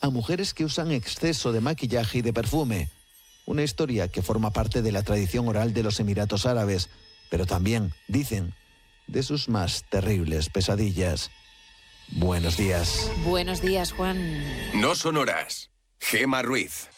a mujeres que usan exceso de maquillaje y de perfume. Una historia que forma parte de la tradición oral de los Emiratos Árabes, pero también, dicen, de sus más terribles pesadillas. Buenos días. Buenos días, Juan. No son horas. Gemma Ruiz.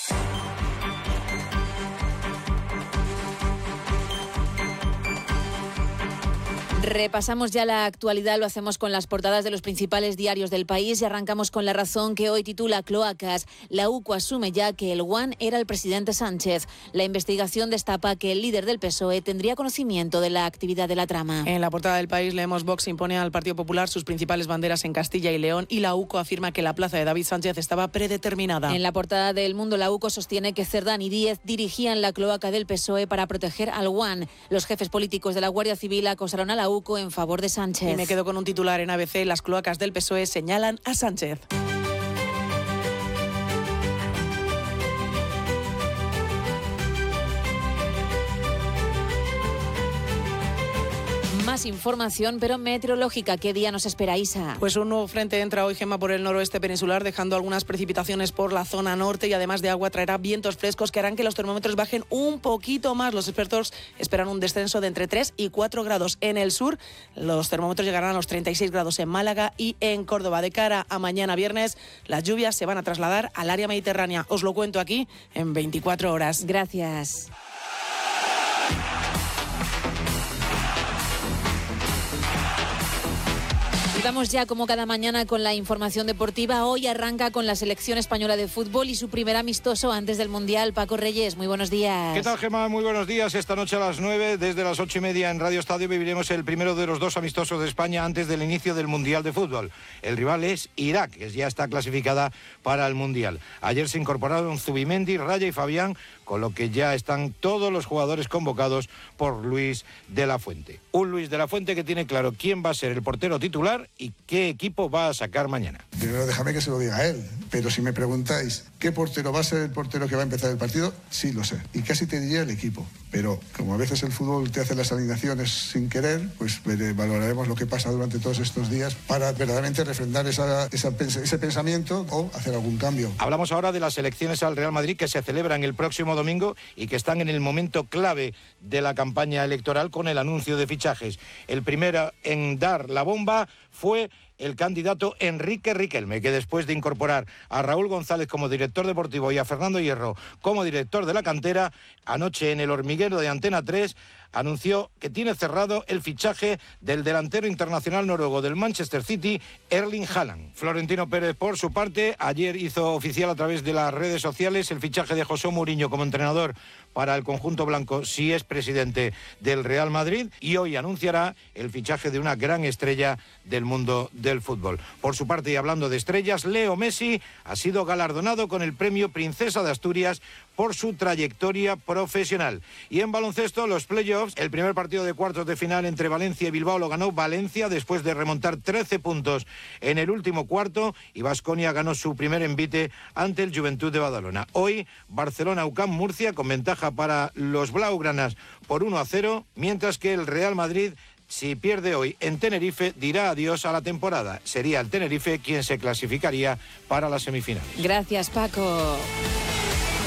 Repasamos ya la actualidad, lo hacemos con las portadas de los principales diarios del país y arrancamos con La Razón, que hoy titula Cloacas. La UCO asume ya que el One era el presidente Sánchez. La investigación destapa que el líder del PSOE tendría conocimiento de la actividad de la trama. En la portada del país leemos: Vox impone al Partido Popular sus principales banderas en Castilla y León, y la UCO afirma que la plaza de David Sánchez estaba predeterminada. En la portada del Mundo, la UCO sostiene que Cerdán y Díez dirigían la cloaca del PSOE para proteger al One. Los jefes políticos de la Guardia Civil acosaron a la UCO en favor de Sánchez. Y me quedo con un titular en ABC: las cloacas del PSOE señalan a Sánchez. Más información, pero meteorológica. ¿Qué día nos espera, Isa? Pues un nuevo frente entra hoy, Gemma, por el noroeste peninsular, dejando algunas precipitaciones por la zona norte, y además de agua traerá vientos frescos que harán que los termómetros bajen un poquito más. Los expertos esperan un descenso de entre 3 y 4 grados. En el sur, los termómetros llegarán a los 36 grados en Málaga y en Córdoba. De cara a mañana viernes, las lluvias se van a trasladar al área mediterránea. Os lo cuento aquí en 24 horas. Gracias. Vamos ya, como cada mañana, con la información deportiva. Hoy arranca con la selección española de fútbol y su primer amistoso antes del Mundial. Paco Reyes, muy buenos días. ¿Qué tal, Gemma? Muy buenos días. Esta noche a las 9, desde las 8:30 en Radio Estadio, viviremos el primero de los dos amistosos de España antes del inicio del Mundial de Fútbol. El rival es Irak, que ya está clasificada para el Mundial. Ayer se incorporaron Zubimendi, Raya y Fabián, con lo que ya están todos los jugadores convocados por Luis de la Fuente. Un Luis de la Fuente que tiene claro quién va a ser el portero titular y qué equipo va a sacar mañana. Primero déjame que se lo diga a él, pero si me preguntáis qué portero va a ser el portero que va a empezar el partido, sí lo sé. Y casi te diría el equipo. Pero como a veces el fútbol te hace las alineaciones sin querer, pues valoraremos lo que pasa durante todos estos días para verdaderamente refrendar ese pensamiento o hacer algún cambio. Hablamos ahora de las elecciones al Real Madrid que se celebran el próximo domingo y que están en el momento clave de la campaña electoral con el anuncio de fichajes. El primero en dar la bomba fue el candidato Enrique Riquelme, que después de incorporar a Raúl González como director deportivo y a Fernando Hierro como director de la cantera, anoche en el hormiguero de Antena 3 anunció que tiene cerrado el fichaje del delantero internacional noruego del Manchester City, Erling Haaland. Florentino Pérez, por su parte, ayer hizo oficial a través de las redes sociales el fichaje de José Mourinho como entrenador para el conjunto blanco si es presidente del Real Madrid, y hoy anunciará el fichaje de una gran estrella del mundo del fútbol. Por su parte, y hablando de estrellas, Leo Messi ha sido galardonado con el premio Princesa de Asturias por su trayectoria profesional. Y en baloncesto, los playoffs, el primer partido de cuartos de final entre Valencia y Bilbao lo ganó Valencia después de remontar 13 puntos en el último cuarto, y Baskonia ganó su primer envite ante el Juventud de Badalona. Hoy, Barcelona-UCAM Murcia con ventaja para los blaugranas por 1-0, mientras que el Real Madrid, si pierde hoy en Tenerife, dirá adiós a la temporada. Sería el Tenerife quien se clasificaría para la semifinal. Gracias, Paco.